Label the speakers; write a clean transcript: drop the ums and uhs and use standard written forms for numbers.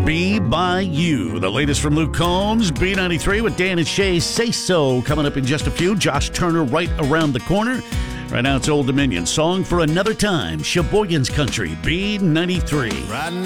Speaker 1: Be By You. The latest from Luke Combs, B93 with Dan and Shay. Say So coming up in just a few. Josh Turner right around the corner. Right now it's Old Dominion. Song for Another Time. Sheboygan's Country, B93.
Speaker 2: Right now.